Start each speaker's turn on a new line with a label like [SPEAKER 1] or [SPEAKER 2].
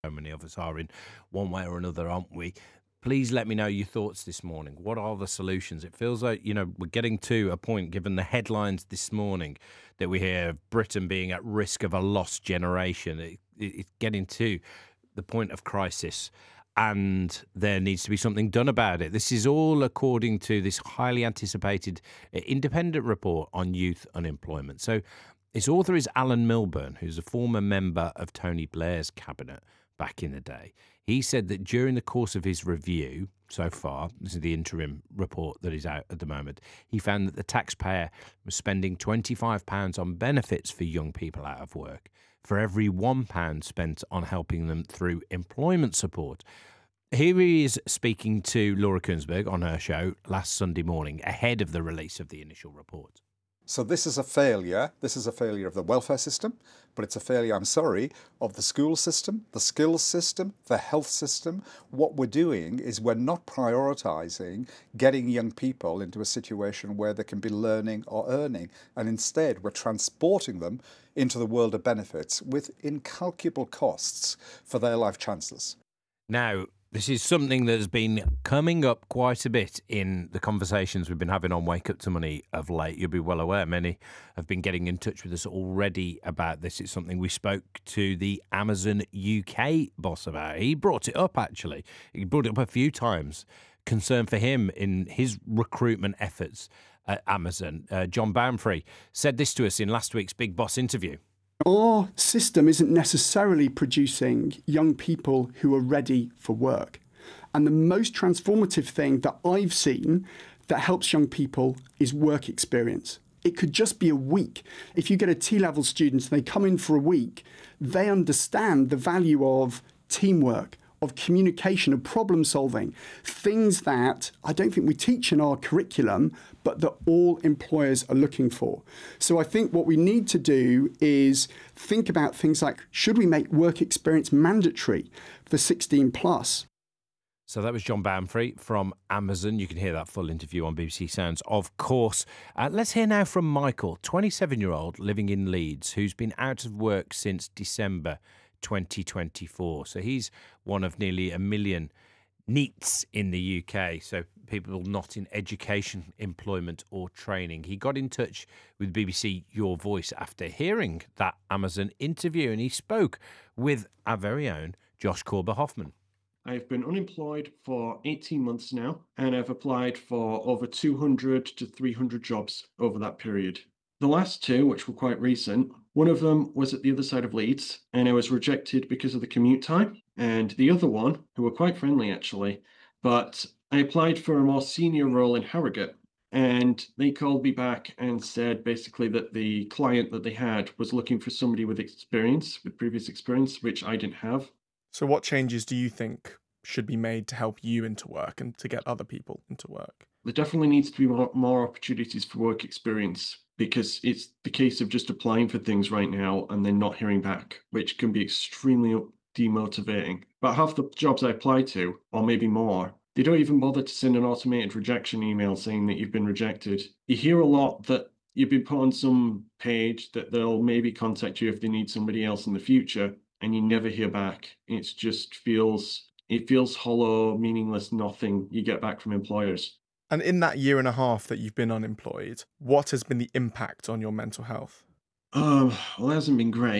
[SPEAKER 1] So many of us are in one way or another, aren't we? Please let me know your thoughts this morning. What are the solutions? It feels like, we're getting to a point, given the headlines this morning, that we hear of Britain being at risk of a lost generation. It's getting to the point of crisis, and there needs to be something done about it. This is all according to this highly anticipated independent report on youth unemployment. So its author is Alan Milburn, who's a former member of Tony Blair's cabinet back in the day. He said that during the course of his review so far, this is the interim report that is out at the moment, he found that the taxpayer was spending £25 on benefits for young people out of work for every £1 spent on helping them through employment support. Here he is speaking to Laura Kuenssberg on her show last Sunday morning ahead of the release of the initial report.
[SPEAKER 2] So this is a failure. This is a failure of the welfare system, but it's a failure, I'm sorry, of the school system, the skills system, the health system. What we're doing is we're not prioritising getting young people into a situation where they can be learning or earning, and instead we're transporting them into the world of benefits with incalculable costs for their life chances.
[SPEAKER 1] Now, this is something that has been coming up quite a bit in the conversations we've been having on Wake Up to Money of late. You'll be well aware many have been getting in touch with us already about this. It's something we spoke to the Amazon UK boss about. He brought it up, actually. He brought it up a few times. Concern for him in his recruitment efforts at Amazon. John Bamfrey said this to us in last week's Big Boss interview.
[SPEAKER 3] Our system isn't necessarily producing young people who are ready for work. And the most transformative thing that I've seen that helps young people is work experience. It could just be a week. If you get a T-level student and they come in for a week, they understand the value of teamwork, of communication, of problem solving, things that I don't think we teach in our curriculum, but that all employers are looking for. So I think what we need to do is think about things like, should we make work experience mandatory for 16 plus?
[SPEAKER 1] So that was John Bamfrey from Amazon. You can hear that full interview on BBC Sounds, of course. Let's hear now from Michael, 27-year-old living in Leeds, who's been out of work since December 2024. So he's one of nearly 1 million NEETs in the UK, so people not in education, employment or training. He got in touch with BBC Your Voice after hearing that Amazon interview, and he spoke with our very own Josh Corber-Hoffman.
[SPEAKER 4] I've been unemployed for 18 months now, and I've applied for over 200 to 300 jobs over that period. The last two, which were quite recent, one of them was at the other side of Leeds, and I was rejected because of the commute time. And the other one, who were quite friendly actually, but I applied for a more senior role in Harrogate, and they called me back and said basically that the client that they had was looking for somebody with experience, with previous experience, which I didn't have.
[SPEAKER 5] So what changes do you think should be made to help you into work and to get other people into work?
[SPEAKER 4] There definitely needs to be more opportunities for work experience, because it's the case of just applying for things right now and then not hearing back, which can be extremely demotivating. But half the jobs I apply to, or maybe more, they don't even bother to send an automated rejection email saying that you've been rejected. You hear a lot that you've been put on some page that they'll maybe contact you if they need somebody else in the future, and you never hear back. It feels hollow, meaningless, nothing you get back from employers.
[SPEAKER 5] And in that year and a half that you've been unemployed, what has been the impact on your mental health?
[SPEAKER 4] Well, it hasn't been great.